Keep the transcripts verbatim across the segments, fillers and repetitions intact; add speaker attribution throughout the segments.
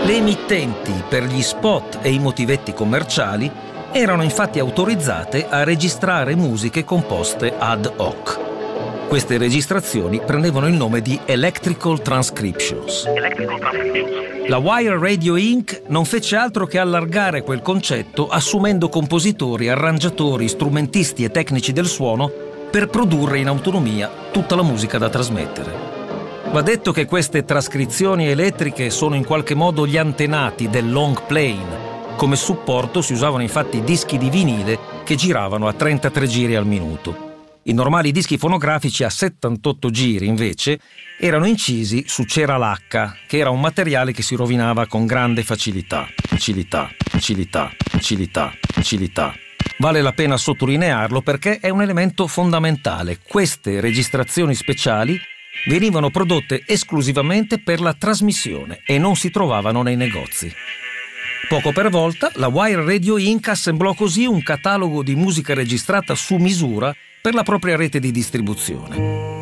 Speaker 1: Le emittenti per gli spot e i motivetti commerciali erano infatti autorizzate a registrare musiche composte ad hoc. Queste registrazioni prendevano il nome di Electrical Transcriptions. Electrical Transcriptions. La Wire Radio incorporated non fece altro che allargare quel concetto assumendo compositori, arrangiatori, strumentisti e tecnici del suono per produrre in autonomia tutta la musica da trasmettere. Va detto che queste trascrizioni elettriche sono in qualche modo gli antenati del long plane. Come supporto si usavano infatti dischi di vinile che giravano a trentatré giri al minuto. I normali dischi fonografici a settantotto giri, invece, erano incisi su cera lacca, che era un materiale che si rovinava con grande facilità. Facilità, facilità, facilità, facilità. Vale la pena sottolinearlo perché è un elemento fondamentale. Queste registrazioni speciali venivano prodotte esclusivamente per la trasmissione e non si trovavano nei negozi. Poco per volta, la Wire Radio incorporated assemblò così un catalogo di musica registrata su misura per la propria rete di distribuzione.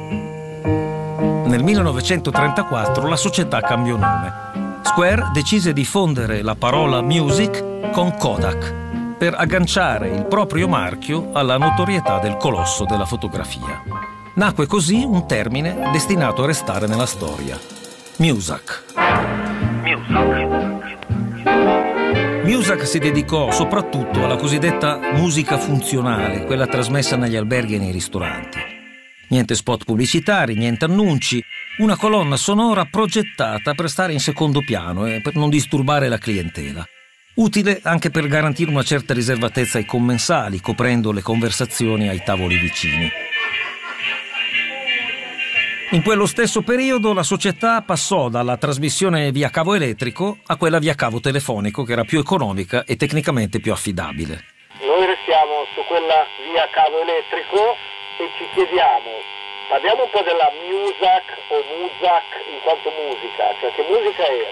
Speaker 1: Nel millenovecentotrentaquattro la società cambiò nome. Square decise di fondere la parola music con Kodak per agganciare il proprio marchio alla notorietà del colosso della fotografia. Nacque così un termine destinato a restare nella storia: Muzak. Muzak si dedicò soprattutto alla cosiddetta musica funzionale, quella trasmessa negli alberghi e nei ristoranti. Niente spot pubblicitari, niente annunci, una colonna sonora progettata per stare in secondo piano e per non disturbare la clientela. Utile anche per garantire una certa riservatezza ai commensali, coprendo le conversazioni ai tavoli vicini. In quello stesso periodo la società passò dalla trasmissione via cavo elettrico a quella via cavo telefonico, che era più economica e tecnicamente più affidabile.
Speaker 2: Noi restiamo su quella via cavo elettrico e ci chiediamo, parliamo un po' della Muzak o Muzak in quanto musica, cioè che musica era?